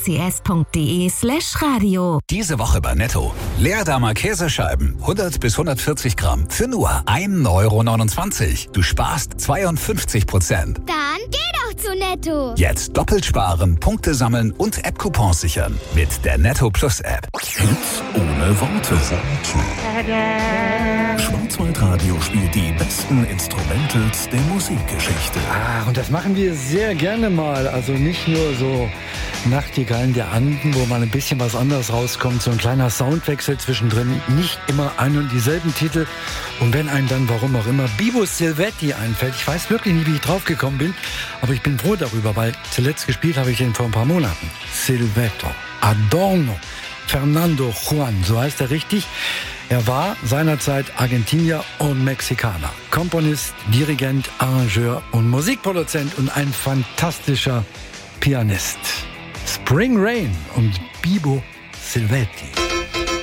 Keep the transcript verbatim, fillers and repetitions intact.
rcs.de slash radio. Diese Woche bei Netto. Leerdamer Käsescheiben, hundert bis hundertvierzig Gramm, für nur ein Euro neunundzwanzig. Du sparst zweiundfünfzig Prozent. Dann geh doch zu Netto. Jetzt doppelt sparen, Punkte sammeln und App-Coupons sichern. Mit der Netto Plus App. Hits ohne Worte. Schwarzwaldradio spielt die besten Instrumentals der Musikgeschichte. Ah, und das machen wir sehr gerne mal. Also nicht nur so Nachtigallen der Anden, wo mal ein bisschen was anderes rauskommt. So ein kleiner Soundwechsel zwischendrin. Nicht immer ein und dieselben Titel. Und wenn einem dann, warum auch immer, Bibo Silvetti einfällt. Ich weiß wirklich nicht, wie ich drauf gekommen bin. Aber ich bin froh darüber, weil zuletzt gespielt habe ich den vor ein paar Monaten. Silvetto, Adorno, Fernando Juan, so heißt er richtig. Er war seinerzeit Argentinier und Mexikaner. Komponist, Dirigent, Arrangeur und Musikproduzent und ein fantastischer Pianist. Spring Rain und Bibo Silvetti.